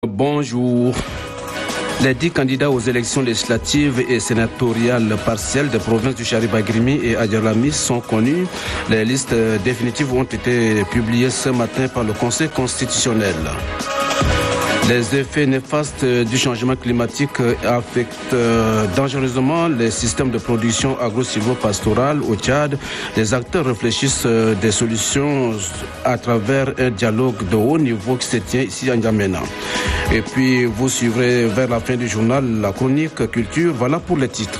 Bonjour. Les 10 candidats aux élections législatives et sénatoriales partielles des provinces du Charibagrimi et Adjalamis sont connus. Les listes définitives ont été publiées ce matin par le Conseil constitutionnel. Les effets néfastes du changement climatique affectent dangereusement les systèmes de production agro-silvo-pastorale au Tchad. Les acteurs réfléchissent des solutions à travers un dialogue de haut niveau qui se tient ici à N'Djamena. Et puis vous suivrez vers la fin du journal la chronique culture. Voilà pour les titres.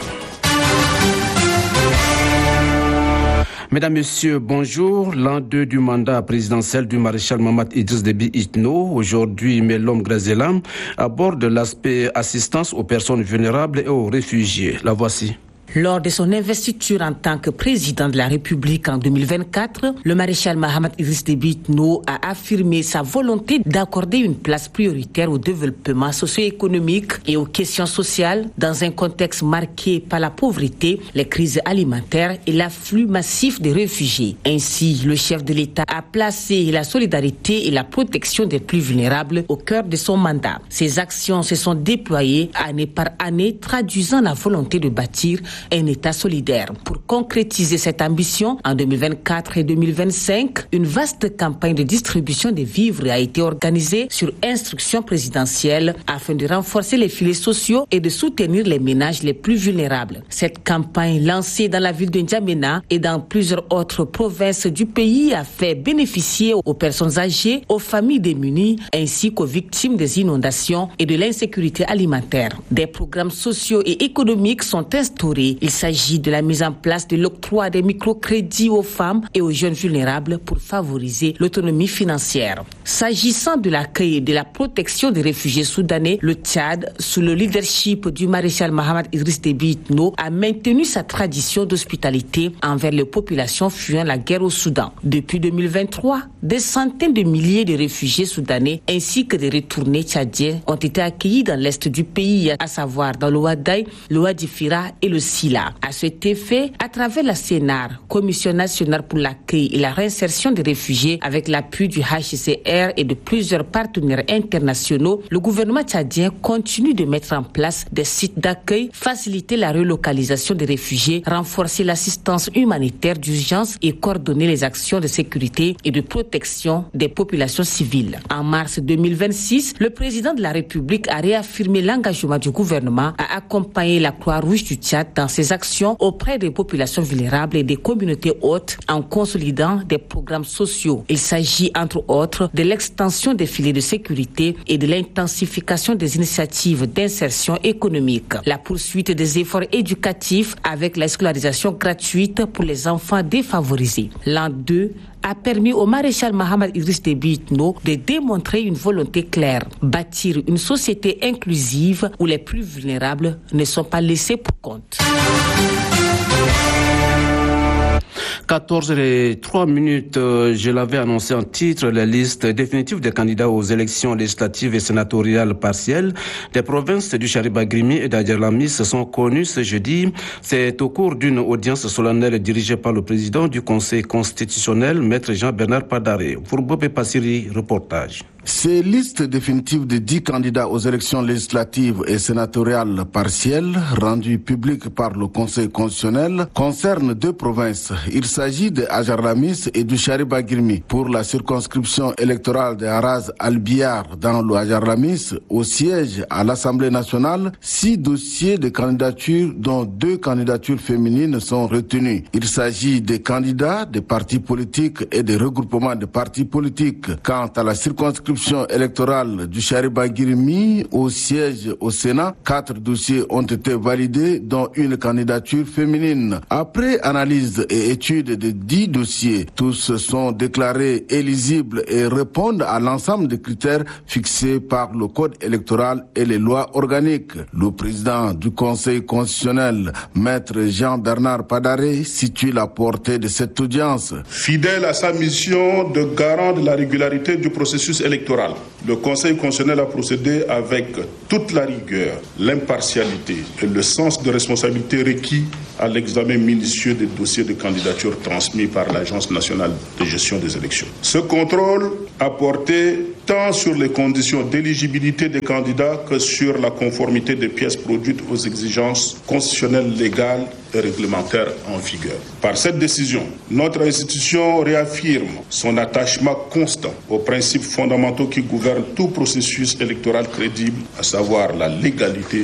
Mesdames, Messieurs, bonjour. L'an 2 du mandat présidentiel du maréchal Mahamat Idriss Déby Itno, aujourd'hui Melom Grazelam, aborde l'aspect assistance aux personnes vulnérables et aux réfugiés. La voici. Lors de son investiture en tant que président de la République en 2024, le maréchal Mahamat Idriss Déby Itno a affirmé sa volonté d'accorder une place prioritaire au développement socio-économique et aux questions sociales dans un contexte marqué par la pauvreté, les crises alimentaires et l'afflux massif des réfugiés. Ainsi, le chef de l'État a placé la solidarité et la protection des plus vulnérables au cœur de son mandat. Ces actions se sont déployées année par année, traduisant la volonté de bâtir un État solidaire. Pour concrétiser cette ambition, en 2024 et 2025, une vaste campagne de distribution des vivres a été organisée sur instruction présidentielle afin de renforcer les filets sociaux et de soutenir les ménages les plus vulnérables. Cette campagne lancée dans la ville de N'Djamena et dans plusieurs autres provinces du pays a fait bénéficier aux personnes âgées, aux familles démunies ainsi qu'aux victimes des inondations et de l'insécurité alimentaire. Des programmes sociaux et économiques sont instaurés. Il s'agit de la mise en place de l'octroi des microcrédits aux femmes et aux jeunes vulnérables pour favoriser l'autonomie financière. S'agissant de l'accueil et de la protection des réfugiés soudanais, le Tchad, sous le leadership du maréchal Mahamat Idriss Déby Itno, a maintenu sa tradition d'hospitalité envers les populations fuyant la guerre au Soudan. Depuis 2023, des centaines de milliers de réfugiés soudanais ainsi que des retournés tchadiens ont été accueillis dans l'est du pays, à savoir dans le Wadaï, le Wadi Fira et le Sila. À cet effet, à travers la CNAR, Commission nationale pour l'accueil et la réinsertion des réfugiés, avec l'appui du HCR et de plusieurs partenaires internationaux, le gouvernement tchadien continue de mettre en place des sites d'accueil, faciliter la relocalisation des réfugiés, renforcer l'assistance humanitaire d'urgence et coordonner les actions de sécurité et de protection des populations civiles. En mars 2026, le président de la République a réaffirmé l'engagement du gouvernement à accompagner la Croix-Rouge du Tchad dans ses actions auprès des populations vulnérables et des communautés hôtes en consolidant des programmes sociaux. Il s'agit entre autres de l'extension des filets de sécurité et de l'intensification des initiatives d'insertion économique. La poursuite des efforts éducatifs avec la scolarisation gratuite pour les enfants défavorisés. L'an 2 a permis au maréchal Mahamat Idriss Déby Itno de démontrer une volonté claire, bâtir une société inclusive où les plus vulnérables ne sont pas laissés pour compte. 14h03, je l'avais annoncé en titre, les listes définitives des candidats aux élections législatives et sénatoriales partielles des provinces du Charibagrimi et d'Adjalamis sont connues ce jeudi. C'est au cours d'une audience solennelle dirigée par le président du Conseil constitutionnel, Maître Jean-Bernard Padaré. Fourbobe Passiri, reportage. Ces listes définitives de 10 candidats aux élections législatives et sénatoriales partielles, rendues publiques par le Conseil constitutionnel, concernent 2 provinces. Il s'agit de Adjalamis et du Charibagrimi. Pour la circonscription électorale de Haraz-Albiar dans le Adjalamis, au siège à l'Assemblée nationale, 6 dossiers de candidature dont 2 candidatures féminines sont retenus. Il s'agit des candidats des partis politiques et des regroupements de partis politiques. Quant à la circonscription électorale du Charibagrimi au siège au Sénat, 4 dossiers ont été validés, dont une candidature féminine. Après analyse et étude de 10 dossiers, tous sont déclarés éligibles et répondent à l'ensemble des critères fixés par le Code électoral et les lois organiques. Le président du Conseil constitutionnel, Maître Jean-Bernard Padaré, situe la portée de cette audience. Fidèle à sa mission de garant de la régularité du processus électoral, le Conseil constitutionnel a procédé avec toute la rigueur, l'impartialité et le sens de responsabilité requis à l'examen minutieux des dossiers de candidature transmis par l'Agence nationale de gestion des élections. Ce contrôle à porter tant sur les conditions d'éligibilité des candidats que sur la conformité des pièces produites aux exigences constitutionnelles, légales et réglementaires en vigueur. Par cette décision, notre institution réaffirme son attachement constant aux principes fondamentaux qui gouvernent tout processus électoral crédible, à savoir la légalité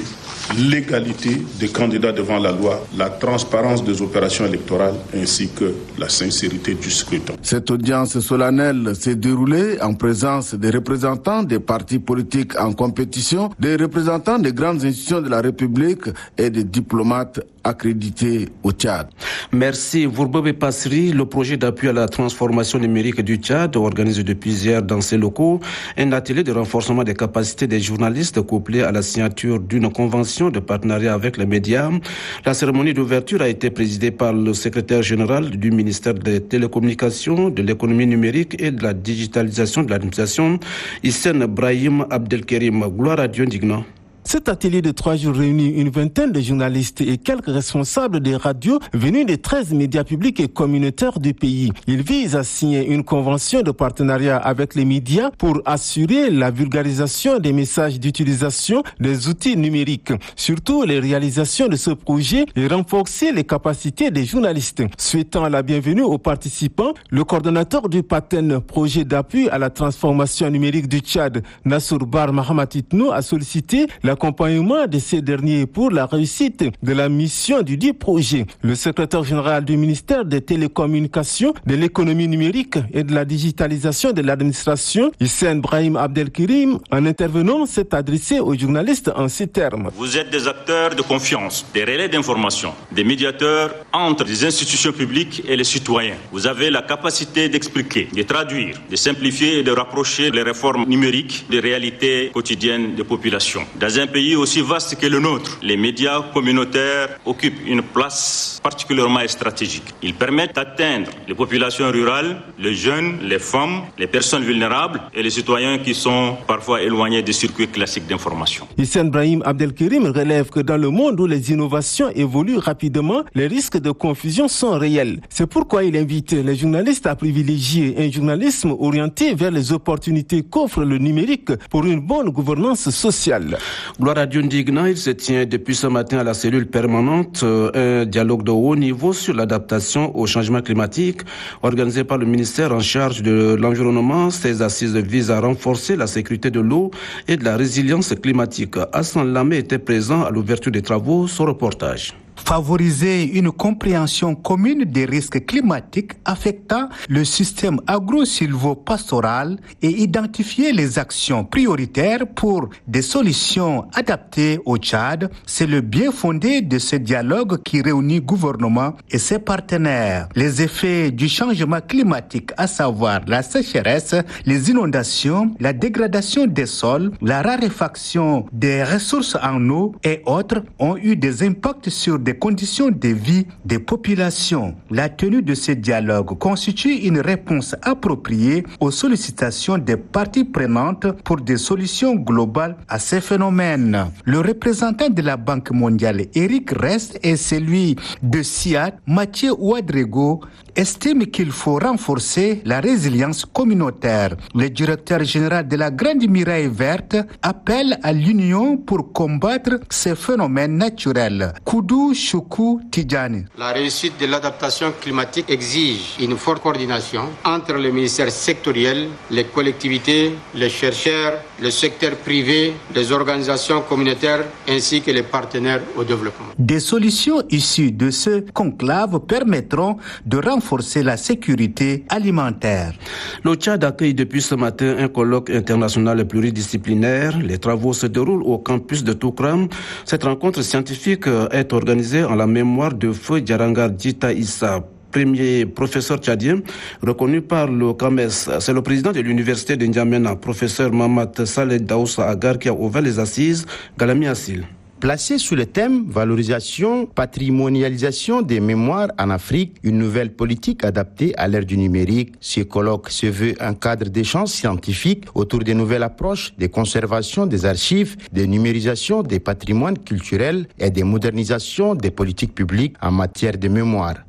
des candidats devant la loi, la transparence des opérations électorales ainsi que la sincérité du scrutin. Cette audience solennelle s'est déroulée en présence des représentants des partis politiques en compétition, des représentants des grandes institutions de la République et des diplomates accrédités au Tchad. Merci. Vourbobe Passri, le projet d'appui à la transformation numérique du Tchad organise depuis hier dans ses locaux un atelier de renforcement des capacités des journalistes couplé à la signature d'une convention de partenariat avec les médias. La cérémonie d'ouverture a été présidée par le secrétaire général du ministère des Télécommunications, de l'économie numérique et de la digitalisation de l'administration, Hissène Brahim Abdelkerim. Gloire à Dieu indignant. Cet atelier de 3 jours réunit une vingtaine de journalistes et quelques responsables des radios venus des 13 médias publics et communautaires du pays. Il vise à signer une convention de partenariat avec les médias pour assurer la vulgarisation des messages d'utilisation des outils numériques. Surtout les réalisations de ce projet et renforcer les capacités des journalistes. Souhaitant la bienvenue aux participants, le coordonnateur du PATEN, projet d'appui à la transformation numérique du Tchad, Nassour Bar Mahamat Itnou, a sollicité l'accompagnement de ces derniers pour la réussite de la mission du dit projet. Le secrétaire général du ministère des Télécommunications, de l'économie numérique et de la digitalisation de l'administration, Hissène Brahim Abdelkerim, en intervenant, s'est adressé aux journalistes en ces termes. Vous êtes des acteurs de confiance, des relais d'information, des médiateurs entre les institutions publiques et les citoyens. Vous avez la capacité d'expliquer, de traduire, de simplifier et de rapprocher les réformes numériques des réalités quotidiennes des populations. Dans un pays aussi vaste que le nôtre, les médias communautaires occupent une place particulièrement stratégique. Ils permettent d'atteindre les populations rurales, les jeunes, les femmes, les personnes vulnérables et les citoyens qui sont parfois éloignés des circuits classiques d'information. Hissène Brahim Abdelkerim relève que dans le monde où les innovations évoluent rapidement, les risques de confusion sont réels. C'est pourquoi il invite les journalistes à privilégier un journalisme orienté vers les opportunités qu'offre le numérique pour une bonne gouvernance sociale. Gloire à Dieu indignant, il se tient depuis ce matin à la cellule permanente un dialogue de haut niveau sur l'adaptation au changement climatique organisé par le ministère en charge de l'environnement. Ces assises visent à renforcer la sécurité de l'eau et de la résilience climatique. Hassan Lamé était présent à l'ouverture des travaux. Son reportage. Favoriser une compréhension commune des risques climatiques affectant le système agro-silvo-pastoral et identifier les actions prioritaires pour des solutions adaptées au Tchad, c'est le bien fondé de ce dialogue qui réunit gouvernement et ses partenaires. Les effets du changement climatique, à savoir la sécheresse, les inondations, la dégradation des sols, la raréfaction des ressources en eau et autres, ont eu des impacts sur des conditions de vie des populations. La tenue de ce dialogue constitue une réponse appropriée aux sollicitations des parties prenantes pour des solutions globales à ces phénomènes. Le représentant de la Banque mondiale, Eric Rest, et celui de SIAD, Mathieu Ouadrego, estiment qu'il faut renforcer la résilience communautaire. Le directeur général de la Grande Muraille Verte appelle à l'union pour combattre ces phénomènes naturels. Koudou Choukou Tidjani. La réussite de l'adaptation climatique exige une forte coordination entre les ministères sectoriels, les collectivités, les chercheurs, le secteur privé, les organisations communautaires ainsi que les partenaires au développement. Des solutions issues de ce conclave permettront de renforcer la sécurité alimentaire. Le Tchad accueille depuis ce matin un colloque international pluridisciplinaire. Les travaux se déroulent au campus de Toukram. Cette rencontre scientifique est organisée en la mémoire de Feu Djarangar Djita Issa, premier professeur tchadien reconnu par le CAMES. C'est le président de l'université de N'Djamena, professeur Mamad Saleh Daoussa Agar, qui a ouvert les assises. Galami Assil. Placé sous le thème « Valorisation, patrimonialisation des mémoires en Afrique, une nouvelle politique adaptée à l'ère du numérique », ce colloque se veut un cadre d'échange scientifique autour des nouvelles approches de conservation des archives, de numérisation des patrimoines culturels et de modernisation des politiques publiques en matière de mémoire.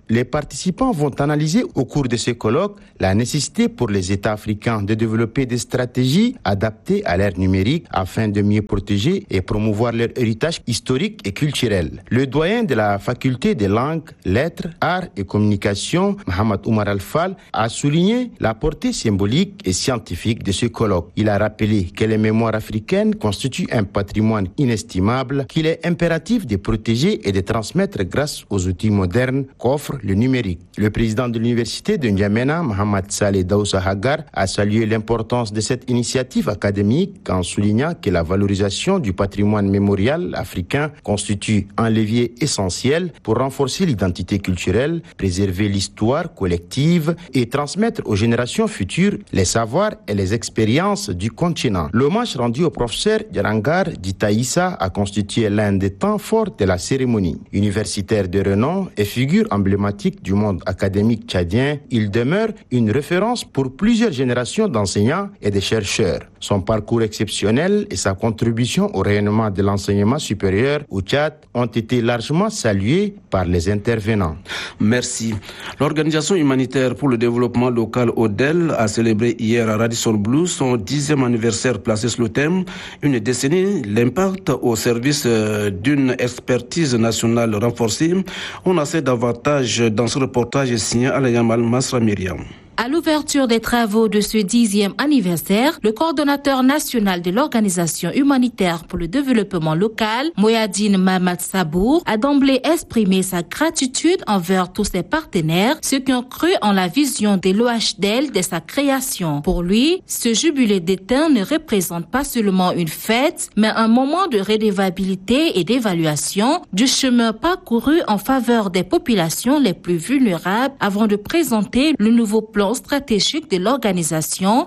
Les participants vont analyser au cours de ce colloque la nécessité pour les États africains de développer des stratégies adaptées à l'ère numérique afin de mieux protéger et promouvoir leur héritage historique et culturel. Le doyen de la faculté des langues, lettres, arts et communications, Mohamed Oumar Al-Fall, a souligné la portée symbolique et scientifique de ce colloque. Il a rappelé que les mémoires africaines constituent un patrimoine inestimable qu'il est impératif de protéger et de transmettre grâce aux outils modernes qu'offre le numérique. Le président de l'université de N'Djamena, Mohamed Saleh Daoussa Hagar, a salué l'importance de cette initiative académique en soulignant que la valorisation du patrimoine mémorial africain constitue un levier essentiel pour renforcer l'identité culturelle, préserver l'histoire collective et transmettre aux générations futures les savoirs et les expériences du continent. L'hommage rendu au professeur Djarangar Ditaïssa a constitué l'un des temps forts de la cérémonie. Universitaire de renom et figure emblématique du monde académique tchadien, il demeure une référence pour plusieurs générations d'enseignants et de chercheurs. Son parcours exceptionnel et sa contribution au rayonnement de l'enseignement supérieur au Tchad ont été largement salués par les intervenants. Merci. L'Organisation humanitaire pour le développement local ODEL a célébré hier à Radisson Blu son 10e anniversaire placé sous le thème « Une décennie, l'impact au service d'une expertise nationale renforcée ». On en sait davantage dans ce reportage signé Alain Masra Myriam. À l'ouverture des travaux de ce 10e anniversaire, le coordonnateur national de l'Organisation humanitaire pour le développement local, Moyadine Mamad Sabour, a d'emblée exprimé sa gratitude envers tous ses partenaires, ceux qui ont cru en la vision de l'OHDL dès sa création. Pour lui, ce jubilé d'étain ne représente pas seulement une fête, mais un moment de redevabilité et d'évaluation du chemin parcouru en faveur des populations les plus vulnérables avant de présenter le nouveau plan stratégique de l'organisation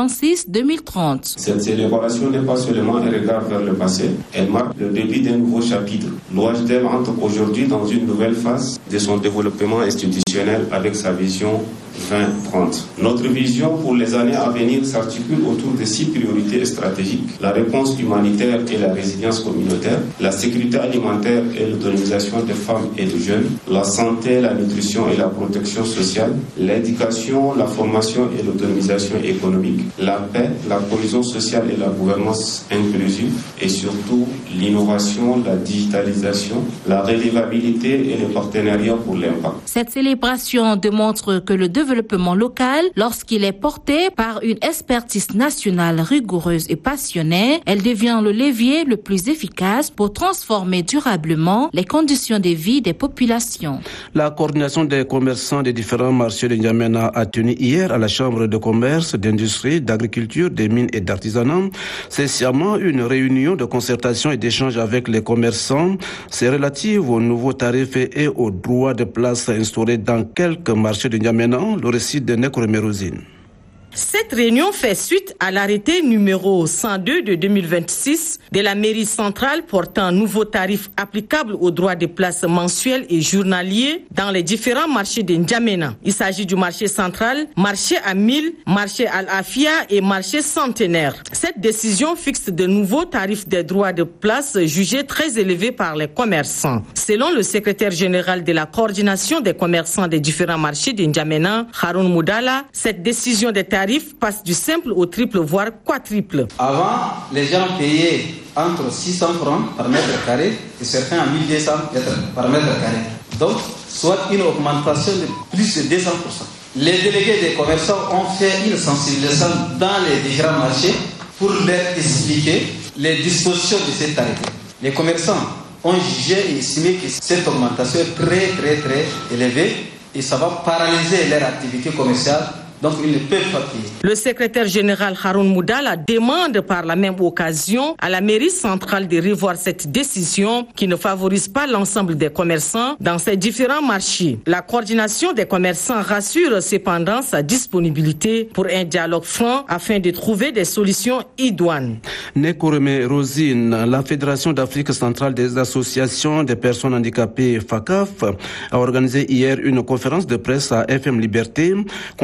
2026-2030. Cette célébration n'est pas seulement un regard vers le passé, elle marque le début d'un nouveau chapitre. L'OHDL entre aujourd'hui dans une nouvelle phase de son développement institutionnel avec sa vision 2030. Notre vision pour les années à venir s'articule autour de 6 priorités stratégiques: la réponse humanitaire et la résilience communautaire, la sécurité alimentaire et l'autonomisation des femmes et des jeunes, la santé, la nutrition et la protection sociale, l'éducation, la formation et l'autonomisation économique, la paix, la cohésion sociale et la gouvernance inclusive, et surtout l'innovation, la digitalisation, la redevabilité et le partenariat pour l'impact. Cette célébration démontre que le développement local, lorsqu'il est porté par une expertise nationale rigoureuse et passionnée, elle devient le levier le plus efficace pour transformer durablement les conditions de vie des populations. La coordination des commerçants des différents marchés de N'Djamena a tenu hier à la Chambre de commerce, d'industrie, d'agriculture, des mines et d'artisanat. C'est sciemment une réunion de concertation et d'échange avec les commerçants. C'est relatif aux nouveaux tarifs et aux droits de place instaurés dans quelques marchés de N'Djamena. Le récit de Nekore Merozine. Cette réunion fait suite à l'arrêté numéro 102 de 2026 de la mairie centrale portant un nouveau tarif applicable aux droits de place mensuels et journaliers dans les différents marchés de N'Djamena. Il s'agit du marché central, marché Amil, marché Al-Afia et marché Centenaire. Cette décision fixe de nouveaux tarifs des droits de place jugés très élevés par les commerçants. Selon le secrétaire général de la coordination des commerçants des différents marchés de N'Djamena, Haroun Moudala, cette décision des tarifs passe du simple au triple, voire quadruple. Avant, les gens payaient entre 600 francs par mètre carré et certains à 1200 par mètre carré. Donc, soit une augmentation de plus de 200%. Les délégués des commerçants ont fait une sensibilisation dans les différents marchés pour leur expliquer les dispositions de ces tarifs. Les commerçants ont jugé et estimé que cette augmentation est très élevée et ça va paralyser leur activité commerciale. Donc, ils ne peuvent pas payer. Le secrétaire général Haroun Moudala demande par la même occasion à la mairie centrale de revoir cette décision qui ne favorise pas l'ensemble des commerçants dans ces différents marchés. La coordination des commerçants rassure cependant sa disponibilité pour un dialogue franc afin de trouver des solutions idoines. Nekore Merozine, la Fédération d'Afrique centrale des associations des personnes handicapées, FACAF, a organisé hier une conférence de presse à FM Liberté, conférence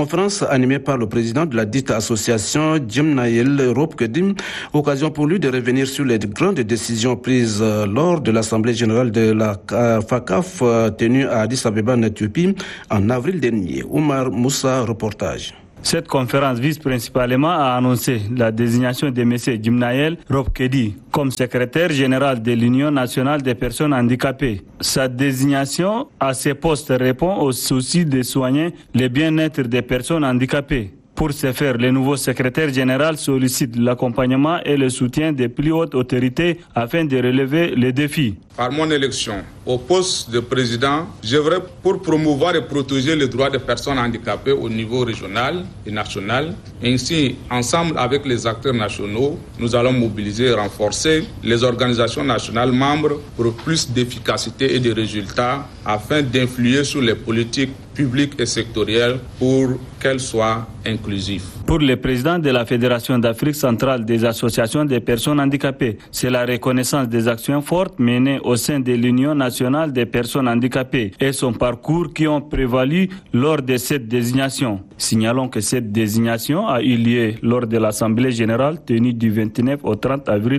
animée par le président de la dite association, Djimnaïel Ropkedim, occasion pour lui de revenir sur les grandes décisions prises lors de l'Assemblée générale de la FACAF tenue à Addis Abeba en Éthiopie en avril dernier. Oumar Moussa, reportage. Cette conférence vise principalement à annoncer la désignation de M. Djimnaïel Ropkedi comme secrétaire général de l'Union nationale des personnes handicapées. Sa désignation à ces postes répond au souci de soigner le bien-être des personnes handicapées. Pour ce faire, le nouveau secrétaire général sollicite l'accompagnement et le soutien des plus hautes autorités afin de relever les défis. Par mon élection au poste de président, j'œuvrerai pour promouvoir et protéger les droits des personnes handicapées au niveau régional et national. Ainsi, ensemble avec les acteurs nationaux, nous allons mobiliser et renforcer les organisations nationales membres pour plus d'efficacité et de résultats afin d'influer sur les politiques publiques et sectorielles pour qu'elles soient inclusives. Pour le président de la Fédération d'Afrique centrale des associations des personnes handicapées, c'est la reconnaissance des actions fortes menées au sein de l'Union nationale des personnes handicapées et son parcours qui ont prévalu lors de cette désignation. Signalons que cette désignation a eu lieu lors de l'Assemblée générale tenue du 29 au 30 avril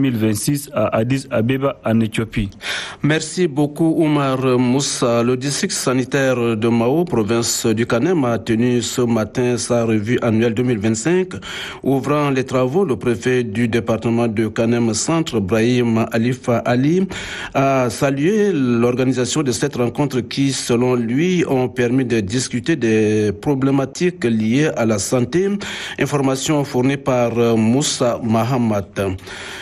2026 à Addis Abeba en Éthiopie. Merci beaucoup Oumar Moussa. Le district sanitaire de Mao, province du Kanem, a tenu ce matin sa revue annuelle 2025. Ouvrant les travaux, le préfet du département de Kanem Centre, Brahim Alifa Ali, a salué l'organisation de cette rencontre qui, selon lui, ont permis de discuter des problématiques liées à la santé. Information fournie par Moussa Mahamat.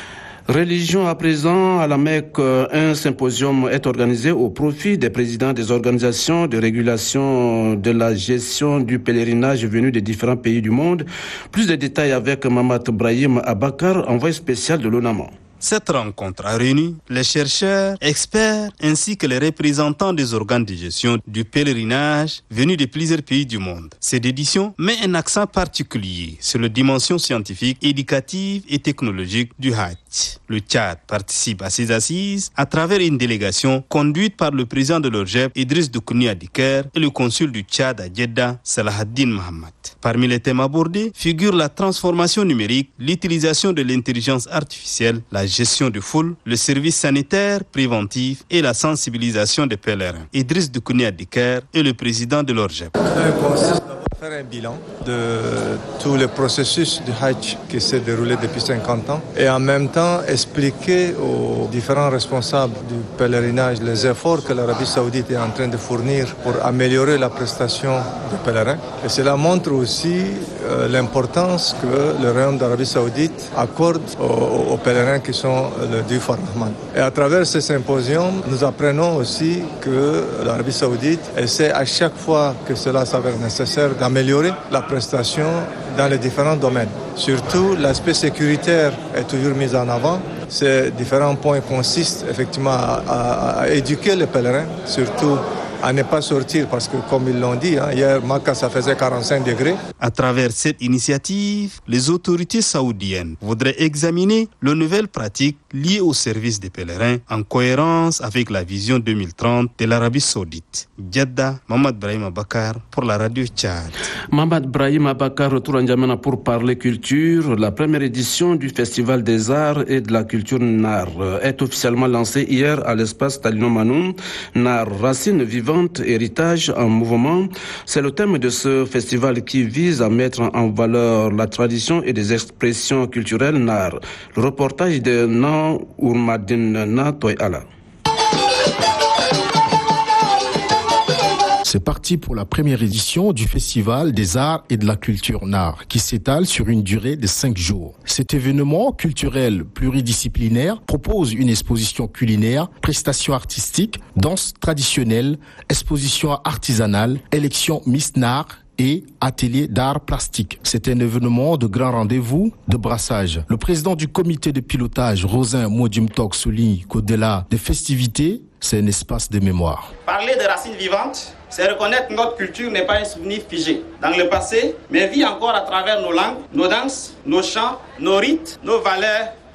Religion à présent, à la Mecque, un symposium est organisé au profit des présidents des organisations de régulation de la gestion du pèlerinage venu des différents pays du monde. Plus de détails avec Mamat Brahim Abakar, envoyé spécial de l'ONAMA. Cette rencontre a réuni les chercheurs, experts ainsi que les représentants des organes de gestion du pèlerinage venus de plusieurs pays du monde. Cette édition met un accent particulier sur la dimension scientifique, éducative et technologique du Hajj. Le Tchad participe à ces assises à travers une délégation conduite par le président de l'ORGEP, Idriss Doukouni Adiker, et le consul du Tchad à Jeddah, Salahaddin Mohamed. Parmi les thèmes abordés figurent la transformation numérique, l'utilisation de l'intelligence artificielle, la gestion de foule, le service sanitaire préventif et la sensibilisation des pèlerins. Idriss Doukouni Adiker est le président de l'ORGEP. Faire un bilan de tout le processus du Hajj qui s'est déroulé depuis 50 ans et en même temps expliquer aux différents responsables du pèlerinage les efforts que l'Arabie Saoudite est en train de fournir pour améliorer la prestation des pèlerins. Et cela montre aussi l'importance que le royaume d'Arabie Saoudite accorde aux pèlerins qui sont le Diouf ar-Rahman. Et à travers ce symposium, nous apprenons aussi que l'Arabie Saoudite essaie à chaque fois que cela s'avère nécessaire d'améliorer la prestation dans les différents domaines. Surtout, l'aspect sécuritaire est toujours mis en avant. Ces différents points consistent effectivement à éduquer les pèlerins, surtout à ne pas sortir parce que, comme ils l'ont dit, hier, Makkah, ça faisait 45 degrés. À travers cette initiative, les autorités saoudiennes voudraient examiner les nouvelles pratiques liées au service des pèlerins en cohérence avec la vision 2030 de l'Arabie Saoudite. Jeddah, Mamad Brahim Abakar pour la radio Tchad. Mamad Brahim Abakar retourne à N'Djamena pour parler culture. La première édition du Festival des Arts et de la Culture NAR est officiellement lancée hier à l'espace Talino Manoum. NAR, racine vivante, héritage en mouvement. C'est le thème de ce festival qui vise à mettre en valeur la tradition et des expressions culturelles NAR. Le reportage de Nan Ourmadine Natoy Ala. C'est parti pour la première édition du Festival des Arts et de la Culture NAR, qui s'étale sur une durée de 5 jours. Cet événement culturel pluridisciplinaire propose une exposition culinaire, prestations artistiques, danse traditionnelle, exposition artisanale, élection Miss NAR et atelier d'art plastique. C'est un événement de grand rendez-vous, de brassage. Le président du comité de pilotage, Rosin Modjimtok, souligne qu'au-delà des festivités, c'est un espace de mémoire. Parler de racines vivantes, c'est reconnaître que notre culture n'est pas un souvenir figé dans le passé, mais vit encore à travers nos langues, nos danses, nos chants, nos rites, nos valeurs,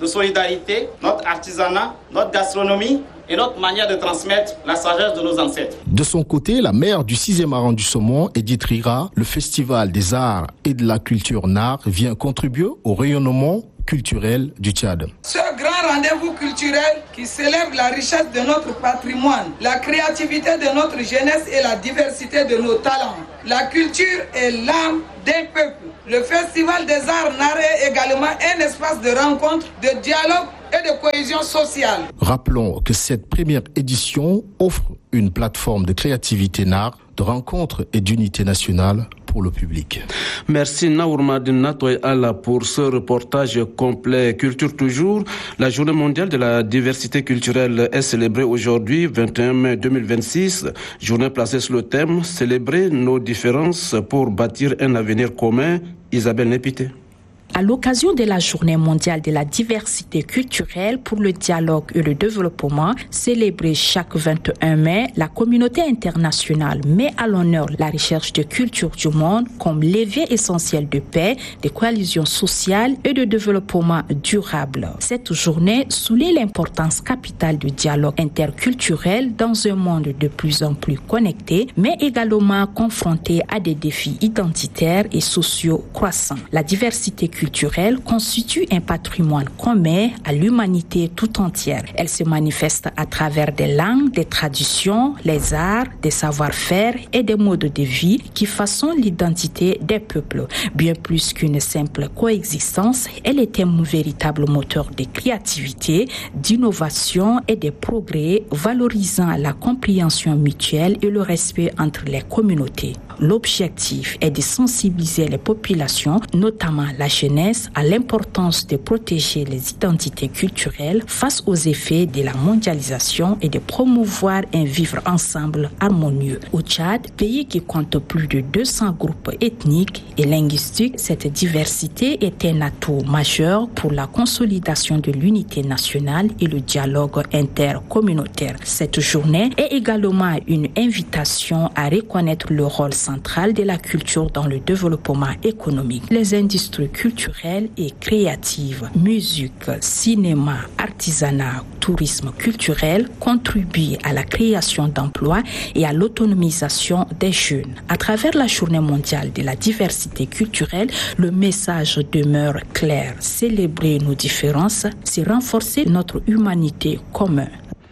de solidarité, notre artisanat, notre gastronomie et notre manière de transmettre la sagesse de nos ancêtres. De son côté, la maire du 6e arrondissement, Edith Rira, le Festival des arts et de la culture NAR vient contribuer au rayonnement culturel du Tchad. Ce grand rendez-vous culturel qui célèbre la richesse de notre patrimoine, la créativité de notre jeunesse et la diversité de nos talents. La culture est l'âme d'un peuple. Le Festival des arts NAR est également un espace de rencontre, de dialogue et de cohésion sociale. Rappelons que cette première édition offre une plateforme de créativité NAR, de rencontre et d'unité nationale pour le public. Merci Naourmadine Natoy-Alla pour ce reportage complet. Culture toujours, la journée mondiale de la diversité culturelle est célébrée aujourd'hui, 21 mai 2026. Journée placée sur le thème « Célébrer nos différences pour bâtir un avenir commun ». Isabelle Népité. À l'occasion de la Journée mondiale de la diversité culturelle pour le dialogue et le développement, célébrée chaque 21 mai, la communauté internationale met à l'honneur la recherche de culture du monde comme levier essentiel de paix, de cohésion sociale et de développement durable. Cette journée souligne l'importance capitale du dialogue interculturel dans un monde de plus en plus connecté, mais également confronté à des défis identitaires et sociaux croissants. La diversité culturelle constitue un patrimoine commun à l'humanité tout entière. Elle se manifeste à travers des langues, des traditions, les arts, des savoir-faire et des modes de vie qui façonnent l'identité des peuples. Bien plus qu'une simple coexistence, elle est un véritable moteur de créativité, d'innovation et de progrès, valorisant la compréhension mutuelle et le respect entre les communautés. L'objectif est de sensibiliser les populations, notamment la jeunesse, à l'importance de protéger les identités culturelles face aux effets de la mondialisation et de promouvoir un vivre ensemble harmonieux. Au Tchad, pays qui compte plus de 200 groupes ethniques et linguistiques, cette diversité est un atout majeur pour la consolidation de l'unité nationale et le dialogue intercommunautaire. Cette journée est également une invitation à reconnaître le rôle central de la culture dans le développement économique. Les industries culturelles et créatives, musique, cinéma, artisanat, tourisme culturel contribuent à la création d'emplois et à l'autonomisation des jeunes. À travers la Journée mondiale de la diversité culturelle, le message demeure clair. Célébrer nos différences, c'est renforcer notre humanité commune.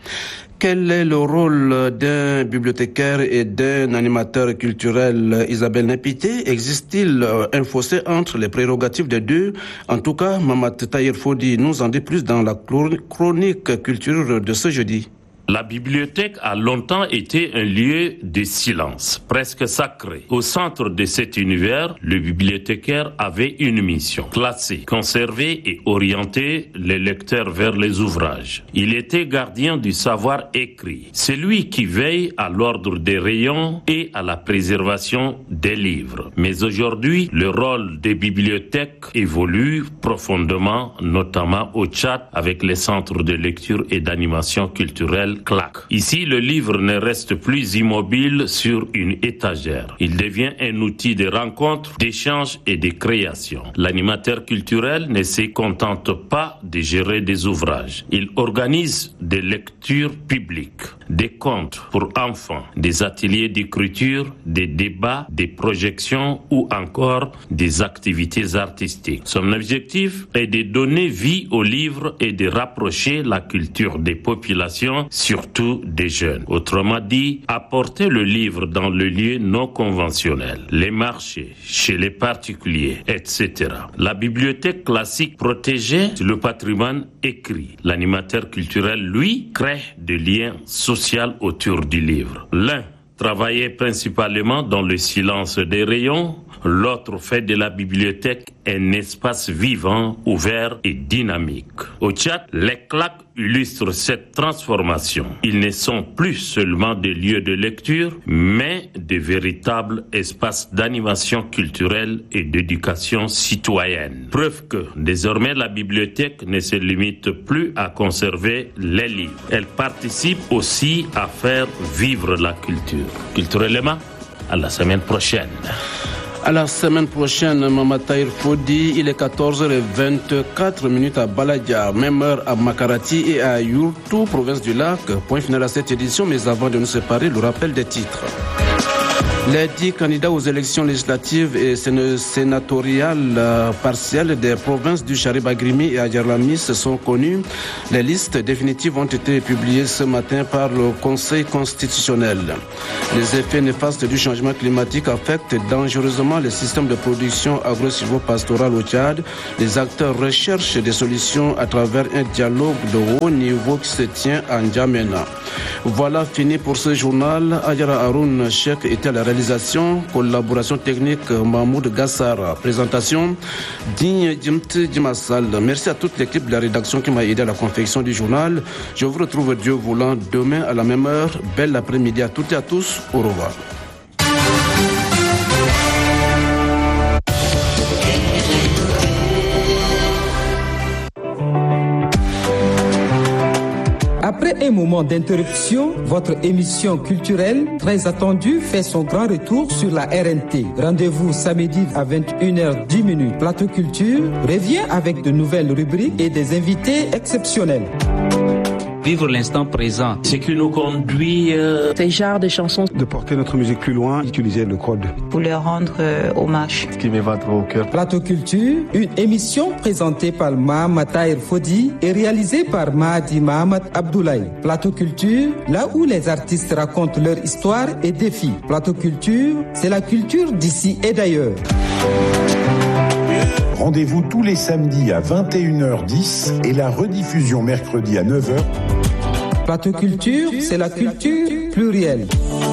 Quel est le rôle d'un bibliothécaire et d'un animateur culturel, Isabelle Népité? Existe-t-il un fossé entre les prérogatives des deux? En tout cas, Mamad Tahir Fodi nous en dit plus dans la chronique culture de ce jeudi. La bibliothèque a longtemps été un lieu de silence, presque sacré. Au centre de cet univers, le bibliothécaire avait une mission, classer, conserver et orienter les lecteurs vers les ouvrages. Il était gardien du savoir écrit, celui qui veille à l'ordre des rayons et à la préservation des livres. Mais aujourd'hui, le rôle des bibliothèques évolue profondément, notamment au Tchad, avec les centres de lecture et d'animation culturelle CLAC. Ici, le livre ne reste plus immobile sur une étagère. Il devient un outil de rencontre, d'échange et de création. L'animateur culturel ne se contente pas de gérer des ouvrages. Il organise des lectures publiques, des contes pour enfants, des ateliers d'écriture, des débats, des projections ou encore des activités artistiques. Son objectif est de donner vie au livre et de rapprocher la culture des populations, surtout des jeunes. Autrement dit, apporter le livre dans le lieu non conventionnel, les marchés, chez les particuliers, etc. La bibliothèque classique protégeait le patrimoine écrit. L'animateur culturel, lui, crée des liens sociaux autour du livre. L'un travaillait principalement dans le silence des rayons, l'autre fait de la bibliothèque un espace vivant, ouvert et dynamique. Au Tchad, les CLAC illustrent cette transformation. Ils ne sont plus seulement des lieux de lecture, mais de véritables espaces d'animation culturelle et d'éducation citoyenne. Preuve que, désormais, la bibliothèque ne se limite plus à conserver les livres. Elle participe aussi à faire vivre la culture. Culturellement, à la semaine prochaine. À la semaine prochaine, Mamataïr Fodi, il est 14h24 à Baladia, même heure à Makarati et à Yurtou, province du Lac. Point final à cette édition, mais avant de nous séparer, le rappel des titres. Les 10 candidats aux élections législatives et sénatoriales partielles des provinces du Charibagrimi et Adjaramis sont connus. Les listes définitives ont été publiées ce matin par le Conseil constitutionnel. Les effets néfastes du changement climatique affectent dangereusement les systèmes de production agro-silvopastorale au Tchad. Les acteurs recherchent des solutions à travers un dialogue de haut niveau qui se tient à N'Djamena. Voilà fini pour ce journal. Adjara Haroun Cheikh était à la réalisation, collaboration technique Mahmoud Gassara, présentation Digne Djimti Djimassal. Merci à toute l'équipe de la rédaction qui m'a aidé à la confection du journal. Je vous retrouve Dieu voulant demain à la même heure. Belle après-midi à toutes et à tous. Au revoir. Après un moment d'interruption, votre émission culturelle très attendue fait son grand retour sur la RNT. Rendez-vous samedi à 21h10. Plateau Culture revient avec de nouvelles rubriques et des invités exceptionnels. Vivre l'instant présent, ce qui nous conduit... Ces genres de chansons. De porter notre musique plus loin, utiliser le code. Pour leur rendre hommage. Ce qui me va trop au cœur. Plateau Culture, une émission présentée par Mamataïr Fodi et réalisée par Mahdi Mohamed Abdoulaye. Plateau Culture, là où les artistes racontent leur histoire et défis. Plateau Culture, c'est la culture d'ici et d'ailleurs. Rendez-vous tous les samedis à 21h10 et la rediffusion mercredi à 9h. Plateau Culture, c'est la culture plurielle.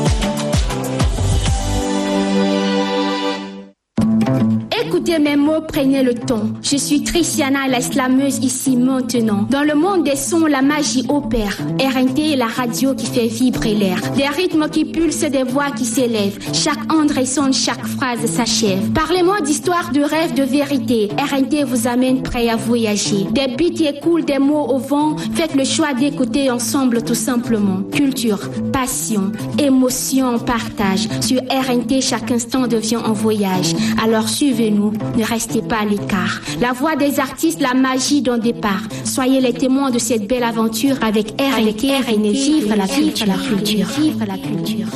Écoutez mes mots, prenez le ton. Je suis Tristiana, la slameuse ici maintenant. Dans le monde des sons, la magie opère. RNT est la radio qui fait vibrer l'air. Des rythmes qui pulsent, des voix qui s'élèvent. Chaque onde résonne, chaque phrase s'achève. Parlez-moi d'histoire, de rêve, de vérité. RNT vous amène prêt à voyager. Des beats écoulent, des mots au vent. Faites le choix d'écouter ensemble tout simplement. Culture, passion, émotion, partage. Sur RNT, chaque instant devient un voyage. Alors suivez-nous. Ne restez pas à l'écart. La voix des artistes, la magie d'un départ. Soyez les témoins de cette belle aventure avec RNT. Vive la culture.